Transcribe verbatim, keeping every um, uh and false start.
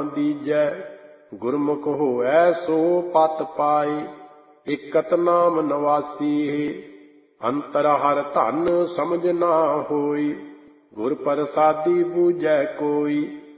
ਦੀਜੈ। ਗੁਰਮੁਖ ਹੋਐ ਸੋ ਪਤ ਪਾਏ, ਇਕਤ ਨਾਮ ਨਵਾਸੀ। ਅੰਤਰ ਹਰ ਧਨ ਸਮਝ ਨਾ ਹੋਈ, ਗੁਰ ਪ੍ਰਸਾਦੀ ਬੂਝੈ ਕੋਈ।